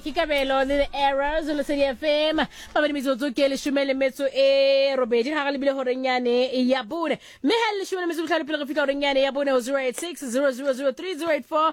Kikabelo the errors le serie FM ba ba metsotso ke le shumele metso e robedi ga le bile hore nyane ya bone me ha le shumele metso tlhalo pele go fika hore nyane ya bone 086 0003084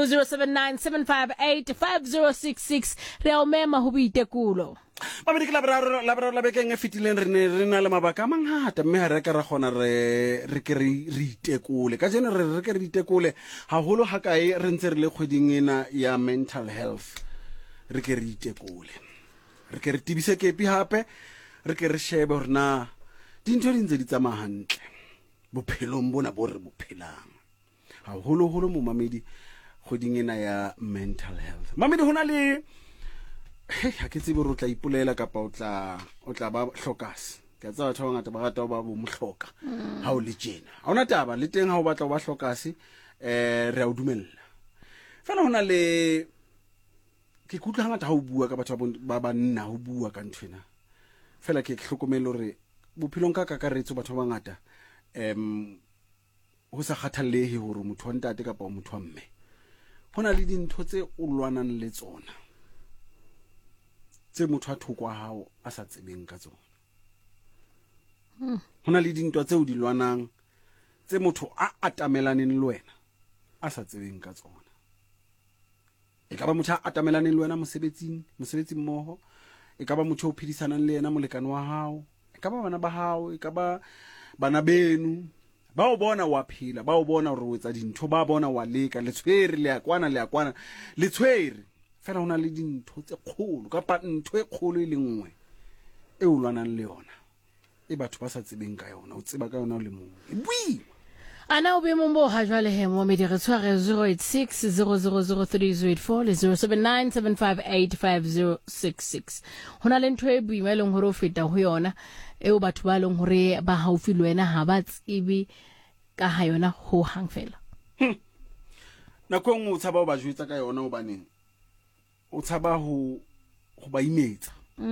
0797585066 re o mema ho boitekulo ba be ke la bekeng e fetileng re na le mabaka a mangata mme ha re ka ra gona re ke re itekole ka jeno re ke re itekole haholo ha kae re ntse re le kgweding ena ya mental health re ke re itekole re ke re tibise kepi hape re ke re shebe hore na dintho di ntse di tsamaya hantle bophelong bona bo re bophelang haholo mo mamedi kgweding ena ya mental health mamedi hona le ha ke tsebe re tla ipolela kapa o tla ba hlokase ke tsa batho ba ngata ba rata ba bo mohloka ha o le tjena ha ona taba le teng ha o batla ba hlokase re a o dumella fela hona le ke kutla ngata ha o bua ka batho ba nna ho bua ka nthwena fela ke hlokomela hore bophelong ka kakaretso batho ba ngata ho sa kgathallehe hore motho wa ntate kapa motho wa mme hona le dintho tse o lwanang le tsona tse motho a thoko wa hao a sa tsebeng ka tsona hona le dintwa tse o di lwanang tse motho a atamelaneng le wena a sa tsebeng ka tsona e ka ba motho a atamelaneng le wena mosebetsing mmoho e ka ba motho o phedisanang le yena molekane wa hao e ka ba bana ba hao e ka ba bana benu ba o bona wa phela ba o bona hore o etsa dintho ba bona wa leka letshwere le yakwana letshwere fela hona le dintho tse kgolo kapa ntho e kgolo e lengwe e o lwanang le yona e batho ba sa tsebeng ka yona o tseba ka yona o le mong e bui ana o be mo mo ha jwale he mo me di re tshware 086 0003084 le 0797585066 hona le ntho e bui me leng hore o feta ho yona e o batho ba leng hore ba haufi le wena ha ba tsebe ka ha yona ho hang fela na ko ngwe o tshaba o ba jwetsa ka yona o baneng o tshaba ho ba imetsa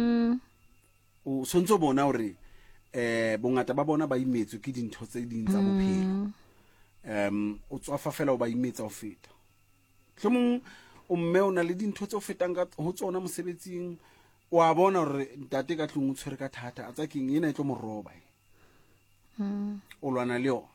o sontso bona hore bongata ba bona ba imetswe ke dintho tse ding tsa bophelo o tswafa fela o ba imetsa o feta hlomong o mme o na le dintho tse o fetang ka ho tsona mosebetsing wa bona hore ntate ka tlung o tshwere ka thata a tsa keng ena e tlo mo roba o lwana le yona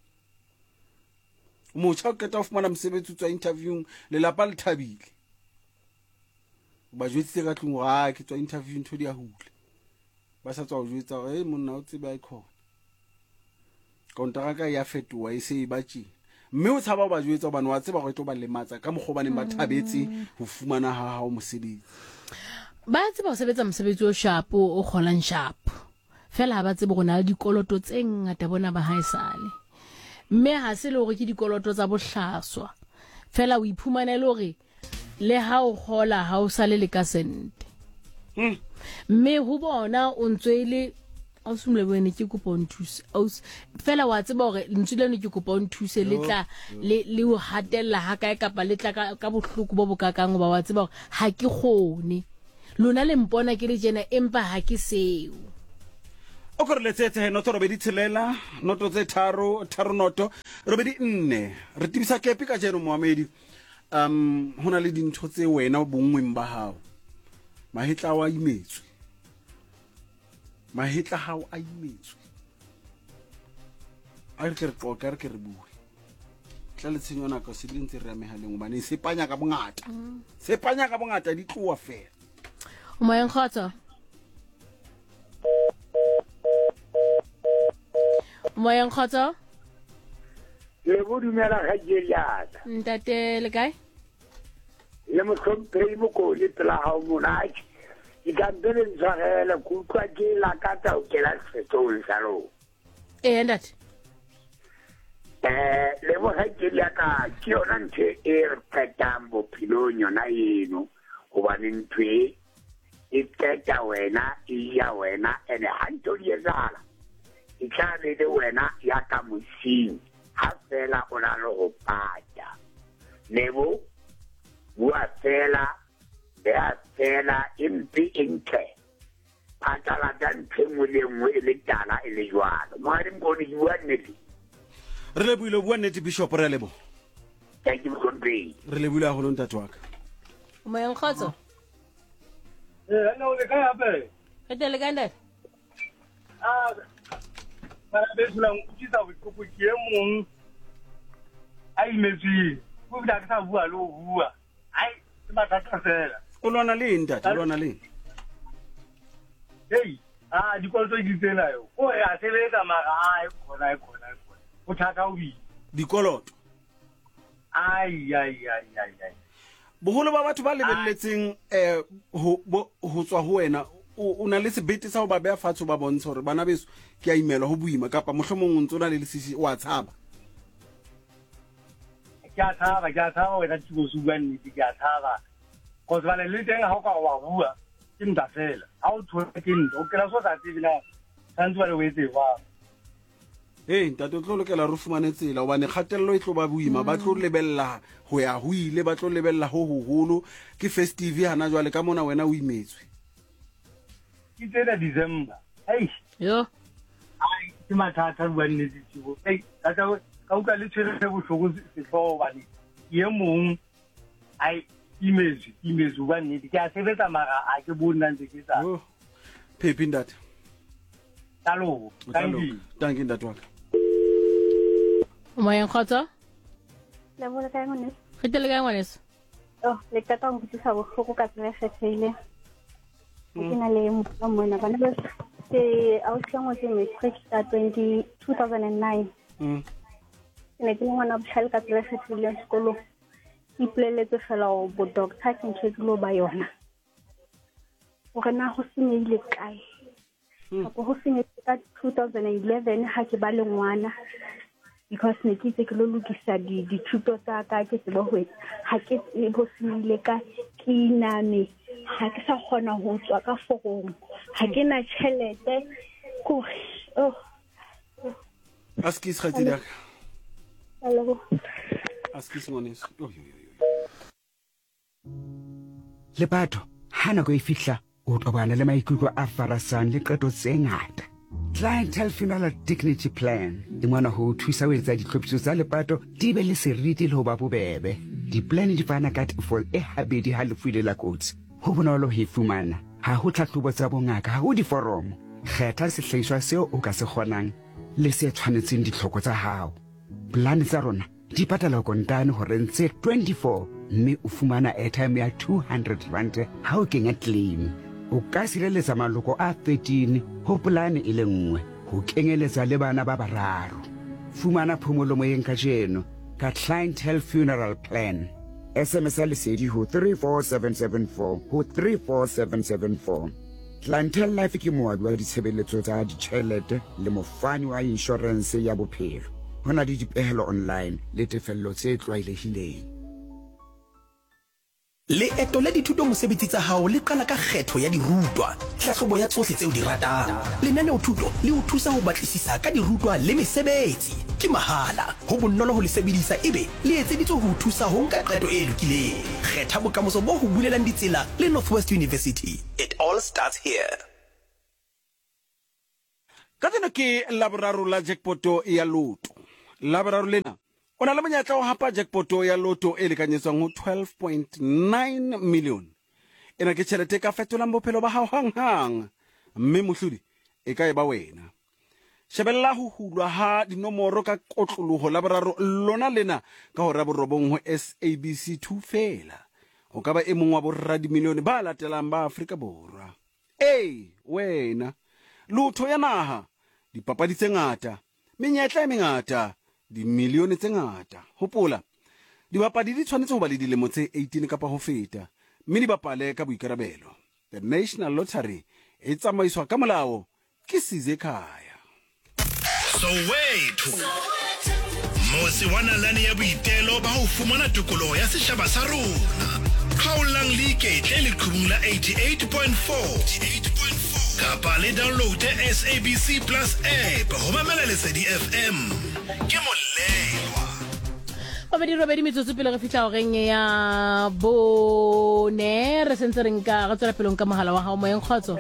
motho o keta o fumana mosebetsi tswa interview le lapa le thabile ba jwetse ka tlung ga ke tswa interview ntho di a hula ba sa tswa o jwetsa hore monna o tsebe a khona kontraka ya fetoa e se e ba tjena mme o tshaba ba jwetsa bana wa tseba go tlo ba lematsa ka mogobane ba thabetse ho fumana ha o mosebetsi ba tseba o sebetsa mosebetsi o sharp o kgolang sharp fela ba tseba gona le dikoloto tse ngata bona ba haesale mme ha se le hore ke dikoloto tsa bohlaswa fela o iphumana le hore le ha o gola ha o sale le ka sente mme ho bona o ntswele a sumle bone ke kopa o nthuse fela wa tseba hore ntswele ne ke kopa o nthuse le tla le o hatella ha kae kapa le tla ka bohloko bo bokakang ba wa tseba hore ha ke kgone lona le mpona ke le jena empa ha ke seo o gore letsetse noto robedi tshelela noto tse tharo noto robedi 4 re tibisa kepi ka jeno moamedi hona le dintho tse wena bongweng ba hao mahetla wa imetswe mahetla hao a imetswe a re ke re qoka re ke re bue tla le tshenyona ka se dintse re amehaleng ba ne se panya ka bongata di tloa fela o moyeng khotso le bodumela ga jeliana ntate le kae le mo tlhomphe mo ko le pela ha o monaki ka bele ntsagela ku kwa ke la ka ta o ke la setol salo ntate le mo ga jeliana ke yona nthe e re phetang bophelong yona eno go ba ntwe e teta wena ya wena ene ha ntho di ezala e tla le wena ya ka mosing ha fela o na le go pata nebo bua fela bea fela empe entle patala ka ntho engwe le engwe e le tala e le jwalo mogadi mkone bua nnete re le buile bua nnete bishop re lebo thank you for being re le buile haholo ntate wa ka o moyeng khotso no le kae ape Re tele kae ntate? ba be sula ngutisa botlhoko ke mong a imetsweng go bila ka sa bua le o bua ai se mathata fela o lwana le eng ntate o lwana le eng hey dikoloto di tsena yo o ya sebetsa mara ai khona o thata o bi dikoloto ai boholo ba batho ba lebelletseng ho tswa ho wena o na le sebete sa ho ba bea fatsho ba bontsha hore bana beso ke a imelwa ho buima kapa mohlomong o ntse o na le lesisi o a tshaba ke a thaba wena tiko su bua nnete ke a thaba go tswa le teng ha o ka wa bua ke nta fela ha o tshwere ke nta o kela so sa tsebile santse ba le wetse wa ntate o tlo lokela re fumane tsela hobane kgatello e tlo ba buima ba tlo lebella ho ya ho ile ba tlo lebella ho hoholo ke festive hana jwale ka mona wena o imetswe ke tsena December yo ai ke mathata bua nnete tiko ka utlwa le tshwere bohloko sehlooho bane ye mong ai imetswe bua nnete ke a sebetsa mara a ke bona ntse ke tsa Phephi ntate talo tanki ntate wa ka Moyeng khotso Le bole kae ngwane? Re tele kae ngwaneso? Le tata o mputisa bohloko ka tsela e kgethehile. Ke na le mona bana ba se a o hlangwa ke matric ka 2009. Ne ke ngwana bohlale ka tsela e kgethehile sekolong. Ipoleletse fela o bo doctor ke ntse ke lo ba yona. O rena go senyile kae? Go go senyile ka 2011 ha ke ba le ngwana. Because ne ke itse ke lo lokisa dithuto tsa ka ke tseba ho ha ke go senyile ka ke iname ha ke sa kgona ho tswa ka forong ha ke na tšhelete ko askis khatile ka Hello askis ngwaneso le batho ha nako e fihla o tobana le maikutlo a farasang le qeto tse ngata Clientele Funeral Dignity Plan di ngwana ho thusa ho etsa ditlhophiso tsa lepato di be le seriti le ho ba bobebe diplane di fana ka tefo e habedi ha lefuile la kotsi ho bonolo ho e fumana ha ho tlhahlobo tsa bongaka ha ho diforomo kgetha sehlahiswa seo o ka se kgonang le se tshwanetseng ditlhoko tsa hao plane tsa rona di patala kontane hore ntse 24 mme o fumana airtime ya 200 rand ha o kenya claim o ka sireletsa maloko a 13 ho polane e le nngwe ho kenyeletsa le bana ba bararo fumana phomolo moyeng ka jeno ka Clientele Funeral Plan SMS lesedi ho 34774 ho 34774 Clientele Life ke moabi wa ditshebeletso tsa ditjhelete le mofani wa insurance ya bophelo hona le dipehelo online le tefello tse tlwaelehileng Leeto la dithuto mosebetsi tsa hao le qala ka kgetho ya dirutwa tlhahlobo ya tsohle tseo di ratang lenaneo thuto le o thusa ho batlisisa ka dirutwa le mesebetsi ke mahala ho bonolo ho le sebedisa ebe le etseditswe ho thusa ho nka qeto e lokileng kgetha bokamoso bo ho bulelang ditsela le Northwest University it all starts here ka tsena ke laboraro la jackpoto ya loto laboraro lena o na le monyetla o hapa jackpoto ya loto e lekanyetswang ho 12.9 million ena ke tšhelete ka fetolang bophelo ba hao hanghang mme mohlodi e ka eba wena shebella ho hulwa ha dinomoro ka kotloloho laboraro lona lena ka hora borobong ho SABC 2 fela o ka ba e mong wa borra dimilione ba latelang ba Afrika Borwa wena lotho ya naha dipapadi tse ngata menyetla e mengata dimilione tse ngata hopola dibapadi di tshwanetse ho ba le dilemo tse 18 kapa ho feta mme di bapale ka boikarabelo the National Lottery e tsamaiswa ka molao ke Sizekhaya Soweto Mosi wana lani ya boitelo ba ho fumana tokoloho ya setjhaba sa rona khaolang leiketle le qhubung la 88.4 kapa le download SABC Plus app ho mamela Lesedi FM ke molelwa Robedi metsotso pele re fitla horeng ya bone re sentse re nka re tsela pelong ka mohala wa hao moyeng khotso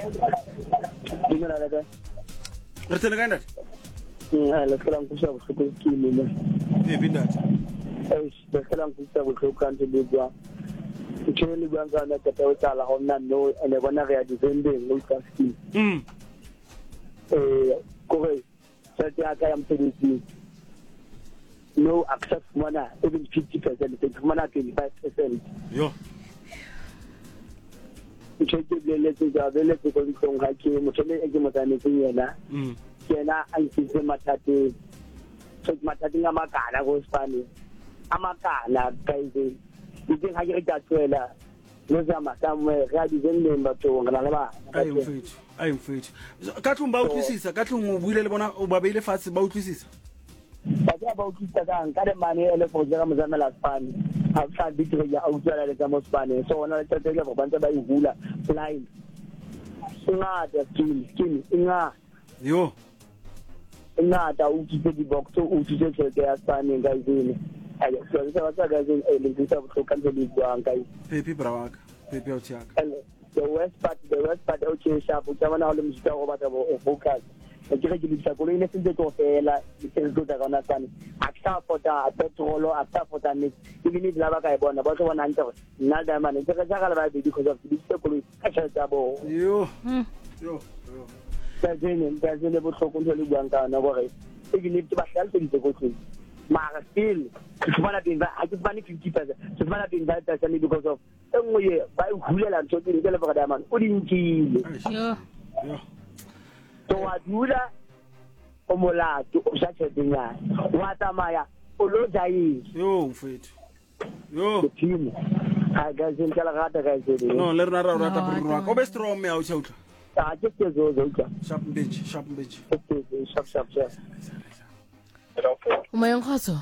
re tsena ka nna le khala nkusa bohloko ke le bindat le khala nkusa bohloko ka ntse le bua ntho le buang ka yona kete o tsala go nna no ene bona re ya defending no ka scheme kore tšhelete ya ka ya mosebetsing no access fumana even 50%, ke fumana 25%. Yo. Ntho ke boleletse ja beletse go ntlong ga ke motho le ke motsanetseng yena kena a ntse mathateng so mathateng a makana go Spanish amakana guys ke ga ke ka tswela no zama somewhere ga di zeng batho ngana le ba I am fit ka tlong ba utlwisisa ka tlong o buile le bona o ba beile fatshe ba utlwisisa ba ba utlwisisa ka le mane ele for jega mozamela Spanish ha sa ditre ya utlwela le ka mo Spanish so ona le tsetela go bantsa ba ihula blind ngata skin inga yo ngata utlwise di box so utlwise tsheke ya Spanish guys ini ayo so sa ba guys le ditsa go tlhoka di buang guys pepe brawaka pepe o tsaka the worst part okay sharp o tsama le motho go batla go focus ke re ke ditsa go le ne sentse go fela ke se go tsa gona tsane aksa fota petrol aksa fota ne ke ni di laba ka e bona ba tlo bona ntse nna da mane ke ga ga le ba di because of this go ka tsa bo yo Tazene bo tlhoko ntse le buang ka na gore ke ni ba hlal tse go tswe mara still ke bona ding ba a ke bana 50%, ke bana ding ba tsa le because of engwe ba hulela ntse ke le ba diamond o di ntile yo to wa dula o molato o sa tshedenya wa tsamaya o lo jai yo mfethu yo team ha ga zin kala gata ga zin no le rona ra rata burwa ko be strong me a o tshautlwa ke zo sharp bitch sharp Umayong khotso.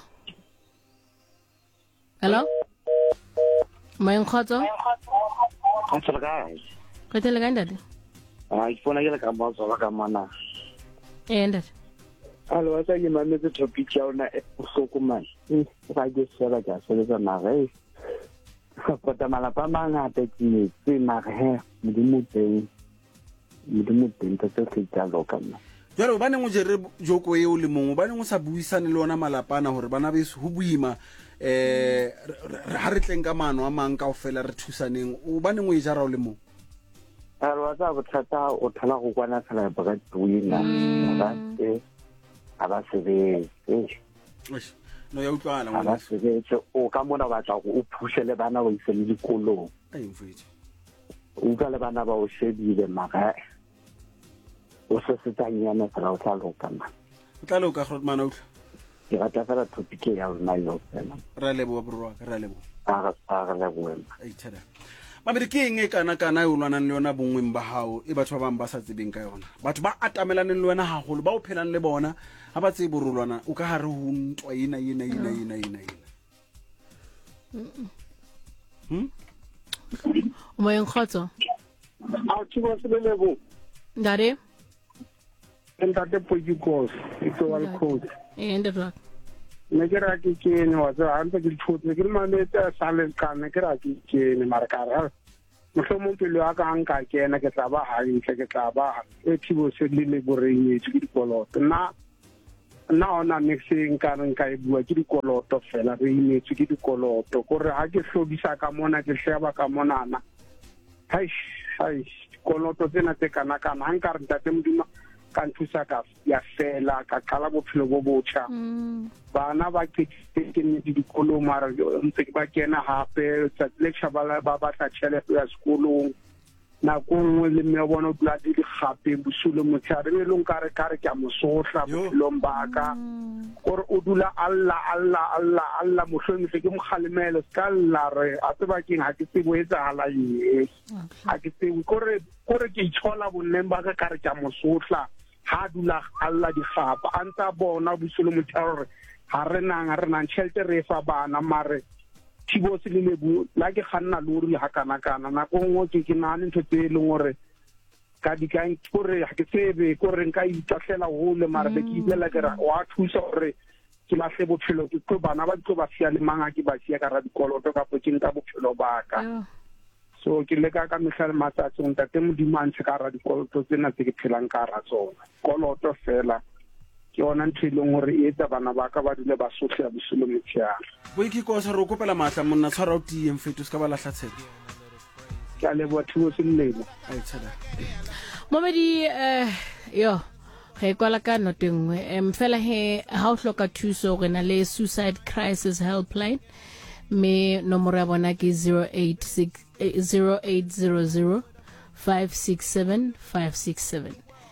Hello? Umayong khotso? Khotso guys. Ka tele ka ndade? Ke fona ke le ka mo tsola ka mana. Ndade. Alo sa ke mametse topic ya ona o sokomane. Ba ke sela ka sela mare. Kota malapa mangata ke mare modimo teng ka tse tsa lokana. Jalo ba neng o jere joko e o le mongwe ba neng o sa buisane le ona malapana hore bana be ho buima ha re tleng ka mano a mang ka ofela re thusaneng o ba neng o e jara o le mongwe wa tsa bothata o thala go kwana tsala ba ka tuina ba se aba se no ya utlwala ngwana se o ka mona ba tla go o phushele bana ba isele dikolong mfethu o ka le bana ba o shebile maga o se se tsanyana fela o tla lokana o tla loka Grootman o ke rata fela topic ya rona yo fela ra lebo bro ra lebo a lebo ai thada mabedi ke eng e kana e o lwanang le yona bongweng ba hao e batho ba bang ba sa tsebeng ka yona batho ba atamelaneng le wena haholo ba o phelang le bona ha ba tsebe borolwana o ka hare ho ntwa ina Umayong khotso. a tshimo se lebo Ndare? entate Pojikos ito wal code Ndare. ne ke ra ke ne wa tsa anta ke thotse ke mane tsa sale kana ke ra ke ne markara mohlomong pele wa ka nka kena ke tla ba ha ntle ke tla ba e thibo se le boreng ke dikoloto na ona mixing ka nka e bua ke dikoloto fela re imetse ke dikoloto gore ha ke hlobisa ka mona ke sheba ka mona na hai dikoloto tsena tse kana nka re ntate modimo ka nthusa ka ya fela ka qala bophelo bo botjha bana ba ke ne dikolo mara ntse ba kena hape tsa lecture ba batla tšhelete ya sekolong na go nngwe le me bona o tla di gape bosule motshare le long kare ke a mosohla bophelong baka gore o dula Allah mohlomong ke mokhalemelo ska la re a tseba ke ha ke tsebo etsa hala ye ha ke tsebo gore ke itshola bonnem ba ka kare ke a mosohla ha dula Allah di gapa anta bona bosule motshare ha re nang tšhelete re fa bana mare thibo se le lebu la ke ganna lori ha kana na go ngo ke nane ntse tse le ngore ka di ka gore ha ke tsebe gore nka itahlela go le mara be ke itlela ke ra wa thusa gore ke la hle bophelo ke tlo bana ba tlo ba sia le manga ke ba sia ka ra dikoloto ka po ke nka bophelo ba ka so ke le ka mehla le matsatsi ntate modimo a ntshe ka ra dikoloto tsena tse ke phelang ka ra tsona koloto fela ke yona ntho e leng gore e etsa bana ba ka ba dule ba sotlhe ya bosolo motshehare. Boikiko sa re o kopela maatla monna tshwara o tieng feto se ka ba latlha tshepo. Ke a leboha Thuo Selemo. Ai tshela. Momedi yo ge kwala ka notengwe fela he ha o hloka thuso re na le suicide crisis helpline me nomoro ya bona ke 0800 567 567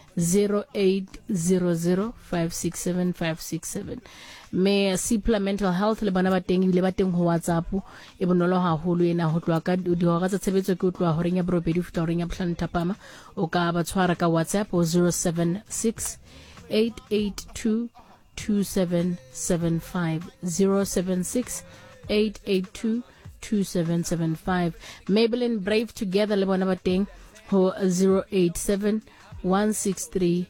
0800 567 567 me Sipla mental health le bana ba teng le ba teng ho WhatsApp e bonolo haholo ena ho tloa ka dihora tsa tshebetso ke o tloa ho renya borobedi futa ho renya bohlano thapama o ka ba tshwara ka WhatsApp o 076 882 2775 076 882 2775 Maybelline Brave Together le bona ba teng ho 087 163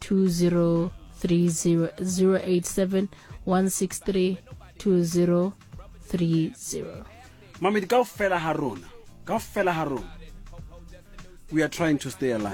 2030 087 163 2030 Mamedi ka ofela ha rona we are trying to stay alive.